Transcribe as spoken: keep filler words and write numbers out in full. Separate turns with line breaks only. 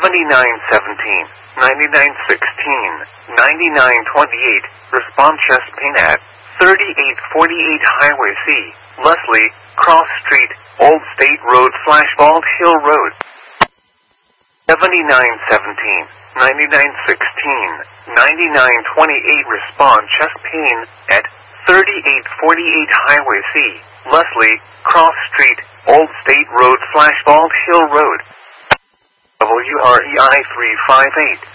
seventy-nine seventeen, ninety-nine sixteen, ninety-nine twenty-eight, response chest pain at thirty-eight forty-eight Highway C, Leslie, Cross Street, Old State Road slash Bald Hill Road. seventy-nine seventeen, ninety-nine sixteen, ninety-nine twenty-eight, response chest pain at thirty-eight forty-eight Highway C, Leslie, Cross Street, Old State Road slash Bald Hill Road. W R E I three five eight.